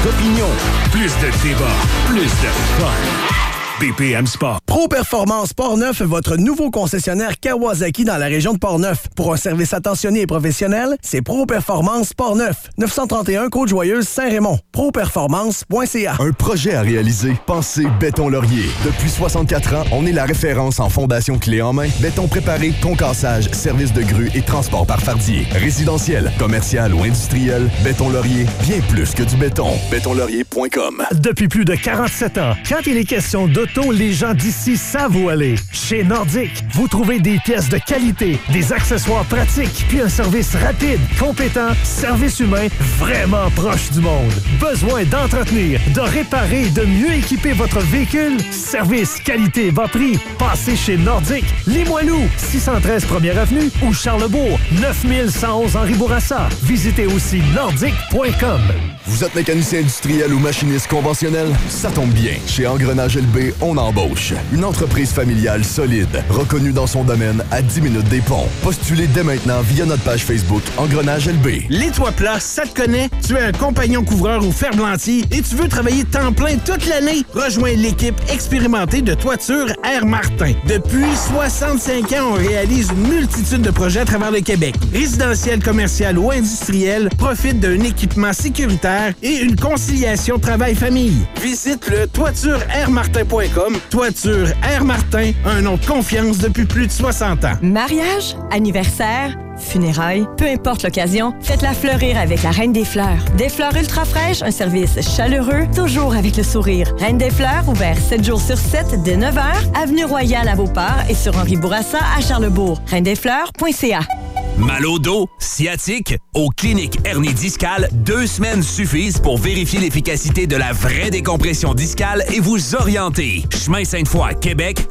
d'opinion, plus de débats, plus de fun. BPM Sport. Pro Performance Portneuf, votre nouveau concessionnaire Kawasaki dans la région de Portneuf. Pour un service attentionné et professionnel, c'est Pro Performance Portneuf. 931 Côte-Joyeuse, Saint-Raymond. Properformance.ca. Un projet à réaliser? Pensez Béton Laurier. Depuis 64 ans, on est la référence en fondation clé en main. Béton préparé, concassage, service de grue et transport par fardier. Résidentiel, commercial ou industriel, Béton Laurier, bien plus que du béton. Bétonlaurier.com. Depuis plus de 47 ans, quand il est question d'auto, les gens d'ici savent où aller. Chez Nordic, vous trouvez des pièces de qualité, des accessoires pratiques, puis un service rapide, compétent, service humain vraiment proche du monde. Besoin d'entretenir, de réparer et de mieux équiper votre véhicule? Service, qualité, bas prix. Passez chez Nordic, Limoilou, 613 1er Avenue ou Charlebourg, 9111 Henri Bourassa. Visitez aussi nordic.com. Vous êtes mécanicien industriel ou machiniste conventionnel? Ça tombe bien. Chez Engrenage LB, on embauche. Une entreprise familiale solide, reconnue dans son domaine à 10 minutes des ponts. Postulez dès maintenant via notre page Facebook Engrenage LB. Les toits plats, ça te connaît? Tu es un compagnon couvreur ou ferblantier et tu veux travailler temps plein toute l'année? Rejoins l'équipe expérimentée de Toiture Air Martin. Depuis 65 ans, on réalise une multitude de projets à travers le Québec. Résidentiel, commercial ou industriel, profite d'un équipement sécuritaire et une conciliation travail-famille. Visite le toitureairmartin.com. Toiture Air Martin, un nom de confiance depuis plus de 60 ans. Mariage, anniversaire, funérailles, peu importe l'occasion, faites-la fleurir avec la Reine des Fleurs. Des fleurs ultra fraîches, un service chaleureux, toujours avec le sourire. Reine des Fleurs, ouvert 7 jours sur 7 dès 9h, avenue Royale à Beauport et sur Henri Bourassa à Charlebourg. reindesfleurs.ca. Mal au dos, sciatique, aux cliniques hernie discale, 2 semaines suffisent pour vérifier l'efficacité de la vraie décompression discale et vous orienter. Chemin Sainte-Foy, Québec,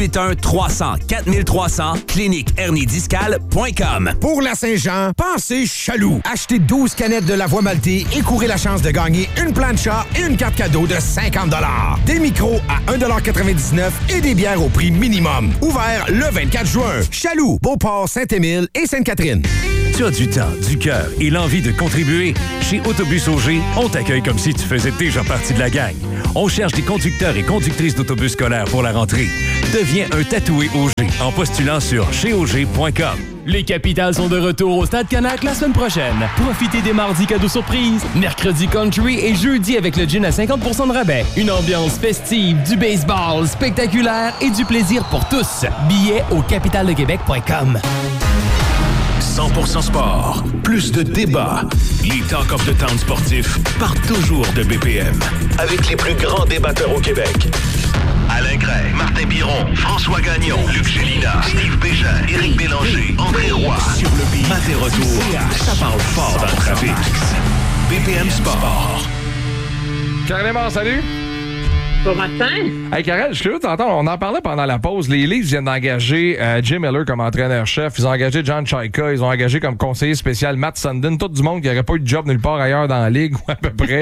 581-300-4300, cliniqueherniediscale.com. Pour la Saint-Jean, pensez Chaloux. Achetez 12 canettes de la Voie maltée et courez la chance de gagner une plancha et une carte cadeau de 50 $. Des micros à 1,99 $ et des bières au prix minimum. Ouvert le 24 juin. Chaloux, Beauport, Saint-Émile et Sainte-Catherine. Tu as du temps, du cœur et l'envie de contribuer? Chez Autobus Auger, on t'accueille comme si tu faisais déjà partie de la gang. On cherche des conducteurs et conductrices d'autobus scolaires pour la rentrée. Deviens un tatoué Auger en postulant sur cheauger.com. Les Capitals sont de retour au Stade Canac la semaine prochaine. Profitez des mardis cadeaux surprises, mercredi country et jeudi avec le gin à 50% de rabais. Une ambiance festive, du baseball spectaculaire et du plaisir pour tous. Billets au capitaldequebec.com. 100% sport, plus de débats. Les Talk of the Town sportifs partent toujours de BPM. Avec les plus grands débatteurs au Québec. Alain Gray, Martin Biron, François Gagnon, Luc Gélina, Steve Bégin, Éric Bélanger, André Roy. Sur le beat, Maté Retour, ça parle fort dans le trafic. BPM Sport. Karel Lemar, salut! Bon matin. Hey Karel, je suis curieux, t'entends, on en parlait pendant la pause. Les Leafs viennent d'engager Jim Miller comme entraîneur-chef. Ils ont engagé John Chaika. Ils ont engagé comme conseiller spécial Matt Sundin. Tout du monde qui n'aurait pas eu de job nulle part ailleurs dans la ligue, ou à peu près.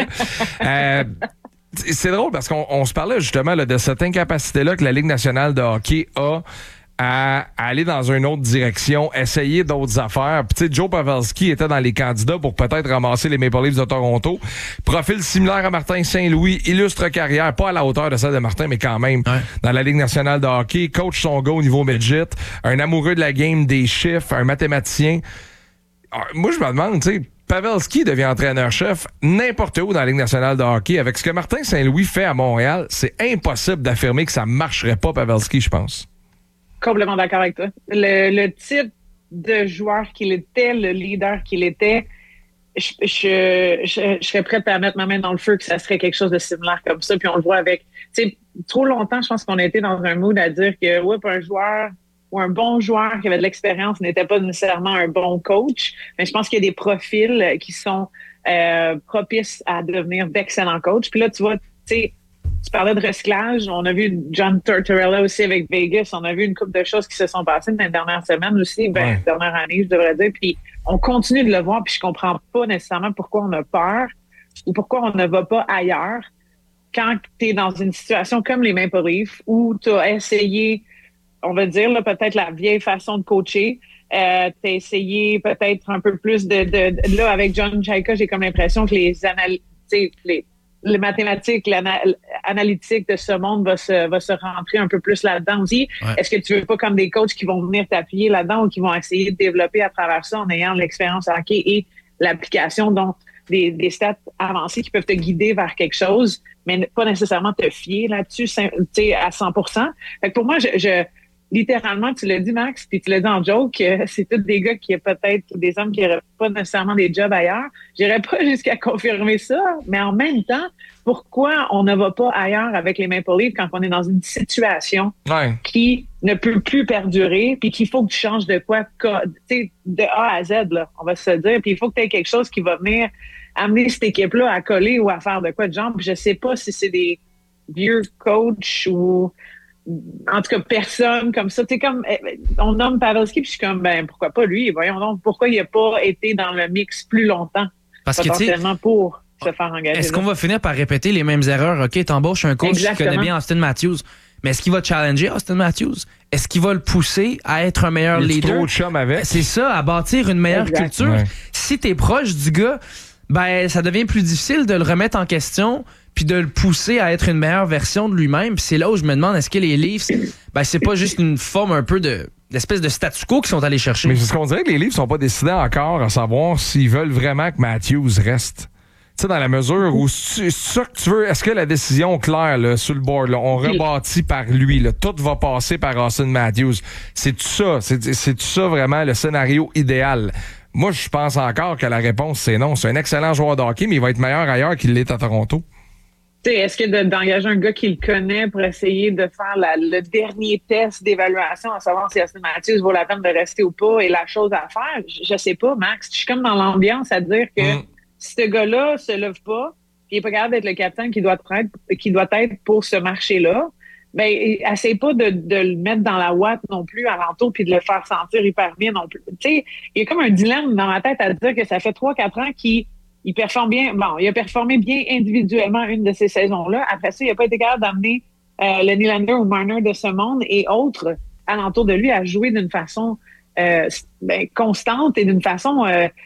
C'est drôle parce qu'on se parlait justement là, de cette incapacité-là que la Ligue nationale de hockey a à aller dans une autre direction, essayer d'autres affaires. Puis tu sais, Joe Pavelski était dans les candidats pour peut-être ramasser les Maple Leafs de Toronto. Profil similaire à Martin Saint-Louis, illustre carrière, pas à la hauteur de celle de Martin, mais quand même dans la Ligue nationale de hockey. Coach son gars au niveau midget, un amoureux de la game des chiffres, un mathématicien. Alors, moi, je me demande, tu sais, Pavelski devient entraîneur-chef n'importe où dans la Ligue nationale de hockey. Avec ce que Martin Saint-Louis fait à Montréal, c'est impossible d'affirmer que ça marcherait pas, Pavelski, je pense. Complètement d'accord avec toi. Le type de joueur qu'il était, le leader qu'il était, je serais prête à mettre ma main dans le feu que ça serait quelque chose de similaire comme ça. Puis on le voit avec... Tu sais, trop longtemps, je pense qu'on a été dans un mood à dire que un joueur ou un bon joueur qui avait de l'expérience n'était pas nécessairement un bon coach. Mais je pense qu'il y a des profils qui sont propices à devenir d'excellents coachs. Puis là, tu vois, tu sais, tu parlais de recyclage. On a vu John Tortorella aussi avec Vegas. On a vu une couple de choses qui se sont passées dans les dernières semaines aussi, dernière année, je devrais dire. Puis on continue de le voir, puis je comprends pas nécessairement pourquoi on a peur ou pourquoi on ne va pas ailleurs quand tu es dans une situation comme les Maple Leafs où tu as essayé, on va dire, là, peut-être la vieille façon de coacher. Tu as essayé peut-être un peu plus là, avec John Chaika, j'ai comme l'impression que les les mathématiques, l'analytique de ce monde va se rentrer un peu plus là-dedans aussi. Ouais. Est-ce que tu veux pas comme des coachs qui vont venir t'appuyer là-dedans ou qui vont essayer de développer à travers ça en ayant l'expérience hockey et l'application, donc des stats avancées qui peuvent te guider vers quelque chose, mais pas nécessairement te fier là-dessus à 100%. Fait que pour moi, littéralement, tu l'as dit, Max, puis tu l'as dit en joke, c'est tous des gars qui peut-être des hommes qui n'auraient pas nécessairement des jobs ailleurs. J'irais pas jusqu'à confirmer ça, mais en même temps, pourquoi on ne va pas ailleurs avec les Maple Leafs quand on est dans une situation qui ne peut plus perdurer, puis qu'il faut que tu changes de quoi, de A à Z, là, on va se dire, puis il faut que tu aies quelque chose qui va venir amener cette équipe-là à coller ou à faire de quoi de genre. Puis je sais pas si c'est des vieux coachs ou en tout cas personne comme ça. Tu sais, comme on nomme Pavelski, puis je suis comme pourquoi pas lui? Voyons donc, pourquoi il n'a pas été dans le mix plus longtemps? Parce que potentiellement pour se faire engager. Est-ce qu'on va finir par répéter les mêmes erreurs? OK, t'embauches un coach qui connaît bien Austin Matthews, mais est-ce qu'il va challenger Austin Matthews? Est-ce qu'il va le pousser à être un meilleur leader? Trop de chum avec. C'est ça, à bâtir une meilleure culture. Ouais. Si t'es proche du gars, ça devient plus difficile de le remettre en question puis de le pousser à être une meilleure version de lui-même. Puis c'est là où je me demande, est-ce que les Leafs, c'est pas juste une forme un peu d'espèce de statu quo qu'ils sont allés chercher? Mais c'est ce qu'on dirait que les Leafs sont pas décidés encore à savoir s'ils veulent vraiment que Matthews reste. Tu sais, dans la mesure où c'est ça que tu veux, est-ce que la décision claire là, sur le board, là, on rebâtit par lui, là, tout va passer par Austin Matthews. C'est ça vraiment le scénario idéal? Moi, je pense encore que la réponse, c'est non. C'est un excellent joueur de hockey, mais il va être meilleur ailleurs qu'il l'est à Toronto. Est-ce que d'engager un gars qui le connaît pour essayer de faire le dernier test d'évaluation à savoir si Austin Matthews vaut la peine de rester ou pas est la chose à faire? Je sais pas, Max. Je suis comme dans l'ambiance à dire que si ce gars-là se lève pas, puis il est pas capable d'être le capitaine qui doit être pour ce marché-là, essaye pas de le mettre dans la ouate non plus alentour puis de le faire sentir hyper bien non plus. Tu sais, il y a comme un dilemme dans ma tête à dire que ça fait 3-4 ans qu'il performe bien. Bon, il a performé bien individuellement une de ces saisons-là. Après ça, il n'a pas été capable d'amener le Nylander ou Marner de ce monde et autres alentour de lui à jouer d'une façon constante et d'une façon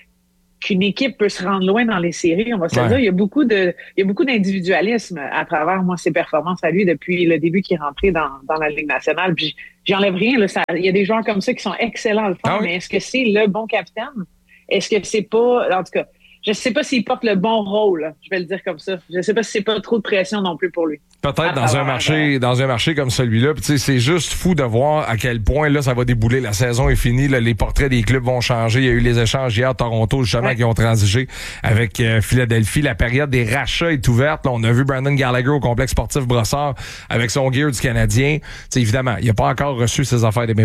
qu'une équipe peut se rendre loin dans les séries. On va se dire, il y a beaucoup d'individualisme à travers ses performances à lui depuis le début qu'il est rentré dans la Ligue nationale. Puis j'enlève rien. Il y a des joueurs comme ça qui sont excellents à le faire, mais est-ce que c'est le bon capitaine? Est-ce que c'est pas... En tout cas, je sais pas s'il porte le bon rôle, je vais le dire comme ça. Je sais pas si c'est pas trop de pression non plus pour lui. Peut-être dans un marché comme celui-là. Puis c'est juste fou de voir à quel point là ça va débouler. La saison est finie. Là, les portraits des clubs vont changer. Il y a eu les échanges hier à Toronto, justement, qui ont transigé avec Philadelphie. La période des rachats est ouverte. Là, on a vu Brandon Gallagher au complexe sportif Brossard avec son gear du Canadien. T'sais, évidemment, il n'a pas encore reçu ses affaires des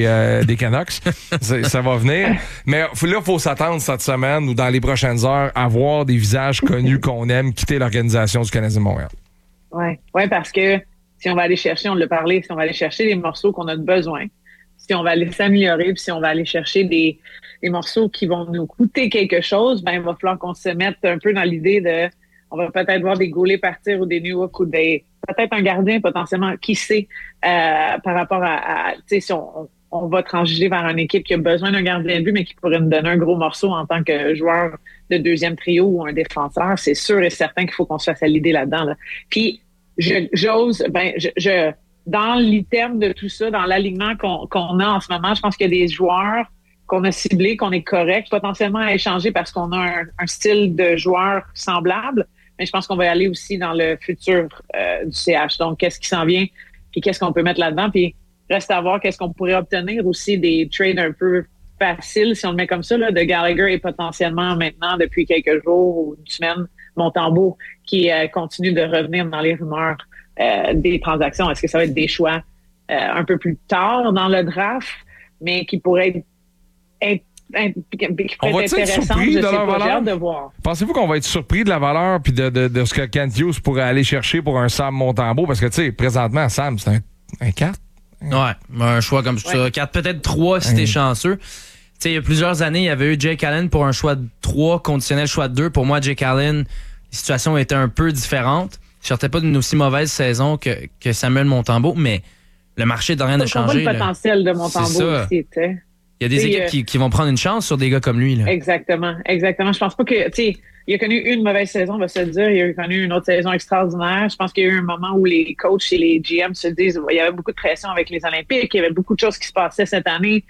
Canucks. Ça va venir. Mais là, il faut s'attendre cette semaine ou dans les prochaines heures à voir des visages connus qu'on aime quitter l'organisation du Canadien de Montréal. Ouais, parce que si on va aller chercher, on l'a parlé, si on va aller chercher les morceaux qu'on a besoin, si on va aller s'améliorer, puis si on va aller chercher des morceaux qui vont nous coûter quelque chose, il va falloir qu'on se mette un peu dans l'idée de, on va peut-être voir des goalers partir ou des Newhook ou peut-être un gardien potentiellement, qui sait, par rapport à tu sais, si on va transiger vers une équipe qui a besoin d'un gardien de but, mais qui pourrait nous donner un gros morceau en tant que joueur de deuxième trio ou un défenseur. C'est sûr et certain qu'il faut qu'on se fasse à l'idée là-dedans. Là. Puis, dans l'item de tout ça, dans l'alignement qu'on a en ce moment, je pense qu'il y a des joueurs qu'on a ciblés, qu'on est correct, potentiellement à échanger parce qu'on a un style de joueur semblable, mais je pense qu'on va aller aussi dans le futur du CH. Donc, qu'est-ce qui s'en vient, puis qu'est-ce qu'on peut mettre là-dedans, puis reste à voir qu'est-ce qu'on pourrait obtenir aussi des trades un peu faciles, si on le met comme ça, là, de Gallagher et potentiellement maintenant, depuis quelques jours ou une semaine, Montembeault, qui continue de revenir dans les rumeurs des transactions. Est-ce que ça va être des choix un peu plus tard dans le draft, mais qui pourraient être on va être surpris de leur valeur? De voir. Pensez-vous qu'on va être surpris de la valeur puis de ce que Kent Hughes pourrait aller chercher pour un Sam Montembeault? Parce que, tu sais, présentement, Sam, c'est un 4. Ouais, un choix comme ça. 4, peut-être 3 si t'es chanceux. Tu sais, il y a plusieurs années, il y avait eu Jake Allen pour un choix de 3, conditionnel choix de 2. Pour moi, Jake Allen, la situation était un peu différente. Il sortait pas d'une aussi mauvaise saison que Samuel Montembeault, mais le marché n'a rien de changé. On voit le potentiel de Montembeault aussi, tu sais. Il y a des équipes qui vont prendre une chance sur des gars comme lui. Là. Exactement. Je pense pas que, tu sais, il a connu une mauvaise saison, on va se le dire. Il a connu une autre saison extraordinaire. Je pense qu'il y a eu un moment où les coachs et les GM se disent il y avait beaucoup de pression avec les Olympiques. Il y avait beaucoup de choses qui se passaient cette année.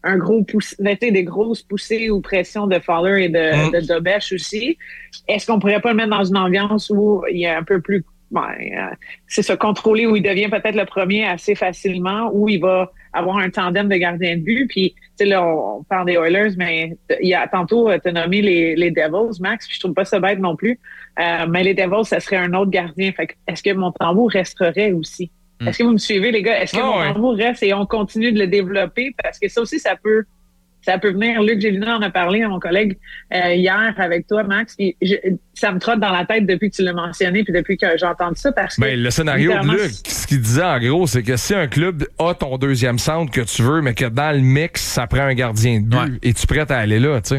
Des grosses poussées ou pressions de Fowler et de Dobesch aussi. Est-ce qu'on pourrait pas le mettre dans une ambiance où il est un peu plus c'est se contrôler, où il devient peut-être le premier assez facilement, où il va avoir un tandem de gardiens de but. Puis, tu sais, là, on parle des Oilers, mais tantôt, tu as nommé les Devils, Max, puis je trouve pas ça bête non plus. Mais les Devils, ça serait un autre gardien. Fait que, est-ce que Montembeault resterait aussi? Est-ce que vous me suivez, les gars? Est-ce que Montembeault reste et on continue de le développer? Parce que ça aussi, ça peut venir. Luc Gélina en a parlé à mon collègue hier avec toi, Max. Puis ça me trotte dans la tête depuis que tu l'as mentionné puis depuis que j'ai entendu ça. Parce que le scénario de Luc, ce qu'il disait en gros, c'est que si un club a ton deuxième centre que tu veux, mais que dans le mix, ça prend un gardien de but, et tu es prêt à aller là, tu sais.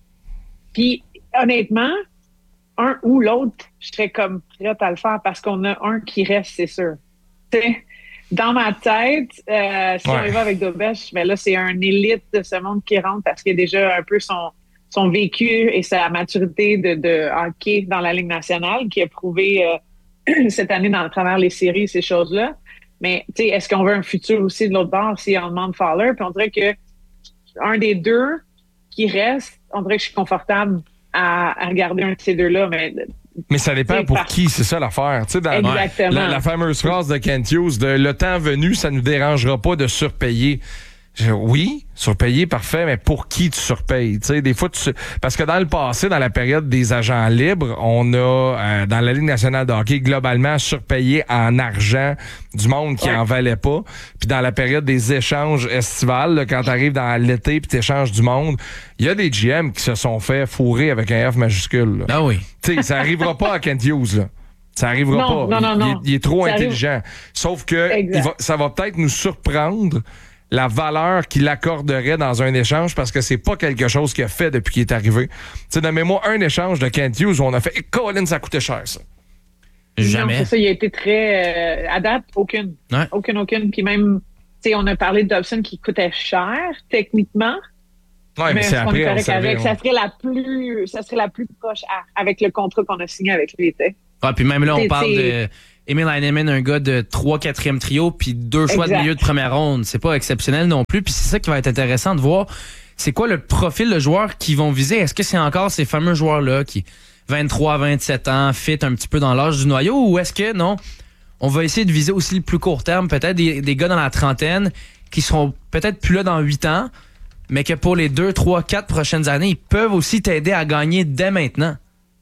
Puis honnêtement, un ou l'autre, je serais comme prête à le faire parce qu'on a un qui reste, c'est sûr. T'sais, dans ma tête, si on y va avec Dobesch, là, c'est un élite de ce monde qui rentre parce qu'il a déjà un peu son vécu et sa maturité de hockey dans la Ligue nationale qui a prouvé cette année dans travers les séries, ces choses-là. Mais tu sais, est-ce qu'on veut un futur aussi de l'autre bord si on demande Fowler? Puis on dirait que un des deux qui reste, on dirait que je suis confortable à regarder un de ces deux-là, mais ça dépend pour qui, c'est ça l'affaire. Tu sais, dans la fameuse phrase de Kent Hughes de « le temps venu, ça ne nous dérangera pas de surpayer ». Oui, surpayer, parfait, mais pour qui tu surpayes? Tu sais, des fois, parce que dans le passé, dans la période des agents libres, on a, dans la Ligue nationale de hockey, globalement surpayé en argent du monde qui en valait pas. Puis dans la période des échanges estivales, là, quand t'arrives dans l'été puis t'échanges du monde, il y a des GM qui se sont fait fourrer avec un F majuscule. Là. Ah oui. Tu sais, ça arrivera pas à Kent Hughes, là. Ça arrivera pas. Non. Il est trop ça intelligent. Arrive. Sauf que ça va peut-être nous surprendre la valeur qu'il accorderait dans un échange parce que c'est pas quelque chose qu'il a fait depuis qu'il est arrivé. Tu sais, nommez-moi un échange de Kent Hughes où on a fait Colin, ça coûtait cher, ça. Jamais. Non, c'est ça, il a été très... à date, aucune. Ouais. Aucune. Puis même, tu sais, on a parlé de Dobson qui coûtait cher, techniquement. Oui, mais c'est après, on savait, ça serait la plus proche avec le contrat qu'on a signé avec lui. Ouais, puis même là, on parle de Emil Heinemann, un gars de 3-4e trio, puis 2 choix de milieu de première ronde. C'est pas exceptionnel non plus. Puis c'est ça qui va être intéressant de voir. C'est quoi le profil de joueurs qu'ils vont viser? Est-ce que c'est encore ces fameux joueurs-là qui, 23 à 27 ans, fit un petit peu dans l'âge du noyau? Ou est-ce que, non, on va essayer de viser aussi le plus court terme, peut-être des gars dans la trentaine qui seront peut-être plus là dans 8 ans, mais que pour les 2, 3, 4 prochaines années, ils peuvent aussi t'aider à gagner dès maintenant.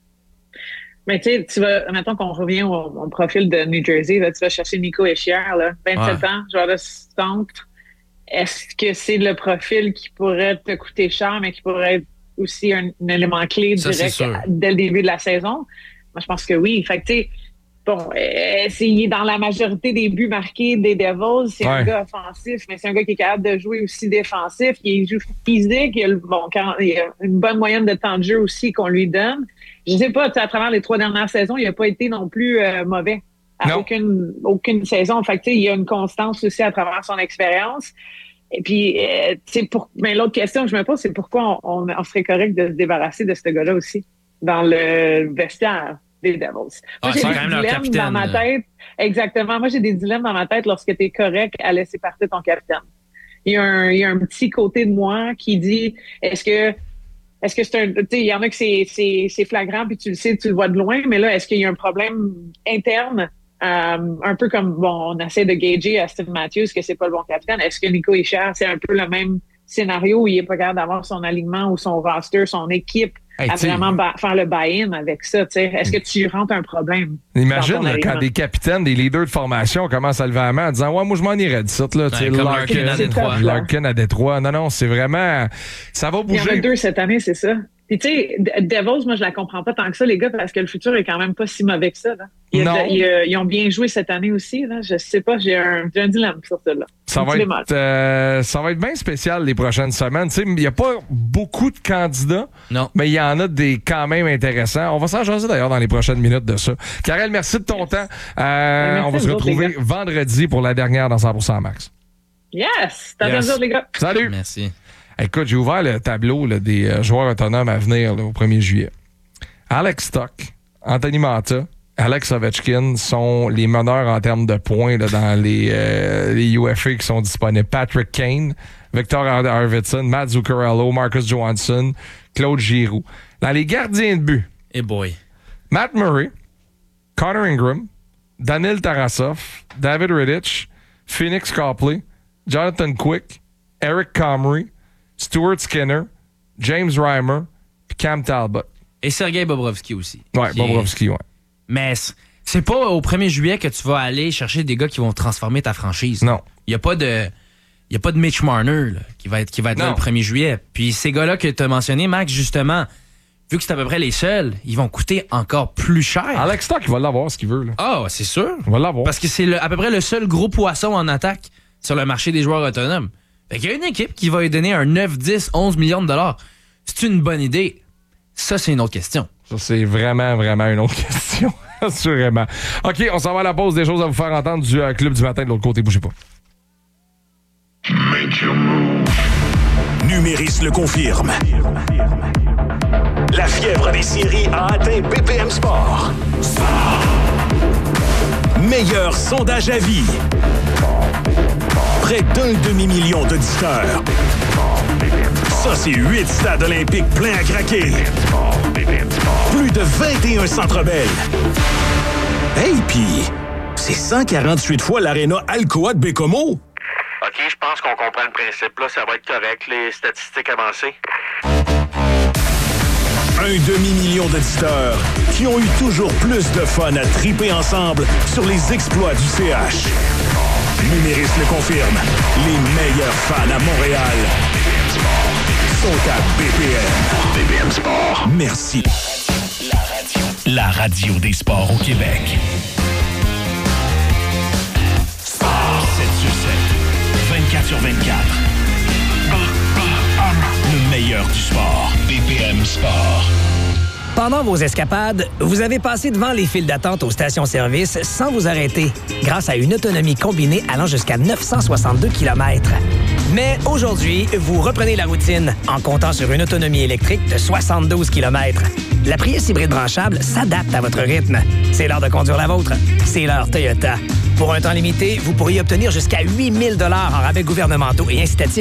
Mais tu sais, mettons qu'on revient au profil de New Jersey, là, tu vas chercher Nico Hischier, là, 27 ans, joueur de centre. Est-ce que c'est le profil qui pourrait te coûter cher, mais qui pourrait être aussi un élément clé direct dès le début de la saison? Moi, je pense que oui. Fait que tu sais, bon, il est dans la majorité des buts marqués des Devils. C'est un gars offensif, mais c'est un gars qui est capable de jouer aussi défensif. Il joue physique. Il y a une bonne moyenne de temps de jeu aussi qu'on lui donne. Je sais pas, à travers les 3 dernières saisons, il n'a pas été non plus mauvais à aucune saison. Fait que, il y a une constance aussi à travers son expérience. Et puis, mais l'autre question que je me pose, c'est pourquoi on serait correct de se débarrasser de ce gars-là aussi dans le vestiaire des Devils. Moi, j'ai des dilemmes dans ma tête. Exactement. Moi, j'ai des dilemmes dans ma tête lorsque tu es correct à laisser partir ton capitaine. Il y a un petit côté de moi qui dit, est-ce que c'est un... Tu sais, il y en a que c'est flagrant, puis tu le sais, tu le vois de loin, mais là, est-ce qu'il y a un problème interne, un peu comme, bon, on essaie de gager à Steve Matthews que c'est pas le bon capitaine. Est-ce que Nico Hischier, c'est un peu le même scénario où il est pas capable d'avoir son alignement ou son roster, son équipe, à vraiment faire le buy-in avec ça, tu sais? Est-ce que tu rentres un problème? Imagine là, quand des capitaines, des leaders de formation commencent à lever la main en disant « Ouais, moi, je m'en irais de ça, là. » Larkin à Détroit. Non, c'est vraiment... Ça va bouger. Il y en a 2 cette année, c'est ça. Puis, tu sais, Devils, moi, je la comprends pas tant que ça, les gars, parce que le futur est quand même pas si mauvais que ça, là. Ils ont bien joué cette année aussi, là. Je sais pas, j'ai un dilemme sur ça, là. Ça va être bien spécial les prochaines semaines. Il n'y a pas beaucoup de candidats, mais il y en a des quand même intéressants. On va s'en jaser d'ailleurs dans les prochaines minutes de ça. Karel, merci de ton temps. On va se retrouver vendredi pour la dernière dans 100% Max. Yes! T'as bien les gars. Salut! Merci. Écoute, j'ai ouvert le tableau là, des joueurs autonomes à venir là, au 1er juillet. Alex Stock, Anthony Manta, Alex Ovechkin sont les meneurs en termes de points là, dans les UFA qui sont disponibles. Patrick Kane, Victor Arvidsson, Matt Zuccarello, Marcus Johansson, Claude Giroux. Dans les gardiens de but, Matt Murray, Connor Ingram, Daniil Tarasov, David Rittich, Phoenix Copley, Jonathan Quick, Eric Comrie, Stuart Skinner, James Reimer, puis Cam Talbot. Et Sergei Bobrovsky aussi. Ouais, Bobrovsky, ouais. Mais c'est pas au 1er juillet que tu vas aller chercher des gars qui vont transformer ta franchise. Non. Il n'y a pas de Mitch Marner là, qui va être là le 1er juillet. Puis ces gars-là que tu as mentionnés, Max, justement, vu que c'est à peu près les seuls, ils vont coûter encore plus cher. Alex Stock, il va l'avoir ce qu'il veut. Là. Ah, c'est sûr. Il va l'avoir. Parce que c'est à peu près le seul gros poisson en attaque sur le marché des joueurs autonomes. Fait qu'il y a une équipe qui va lui donner un 9, 10, 11 millions de dollars. C'est une bonne idée. Ça, c'est une autre question. Ça, c'est vraiment, vraiment une autre question. Assurément. OK, on s'en va à la pause. Des choses à vous faire entendre du Club du matin de l'autre côté. Bougez pas. Numéris le confirme. La fièvre des séries a atteint BPM Sport. Meilleur sondage à vie. Près d'un demi-million d'auditeurs. Ça, c'est 8 stades olympiques pleins à craquer. Plus de 21 Centre Bell. Hey, pis c'est 148 fois l'aréna Alcoa de Bécomo. OK, je pense qu'on comprend le principe. Là, ça va être correct, les statistiques avancées. Un demi-million d'auditeurs qui ont eu toujours plus de fun à triper ensemble sur les exploits du CH. Numéris le confirme. Les meilleurs fans à Montréal sont à BPM. BPM Sport. Merci. La radio des sports au Québec. 7 sur 7. 24 sur 24. Le meilleur du sport. BPM Sport. Pendant vos escapades, vous avez passé devant les files d'attente aux stations-service sans vous arrêter, grâce à une autonomie combinée allant jusqu'à 962 km. Mais aujourd'hui, vous reprenez la routine en comptant sur une autonomie électrique de 72 km. La Prius hybride branchable s'adapte à votre rythme. C'est l'heure de conduire la vôtre. C'est l'heure Toyota. Pour un temps limité, vous pourriez obtenir jusqu'à 8 000 $ en rabais gouvernementaux et incitatifs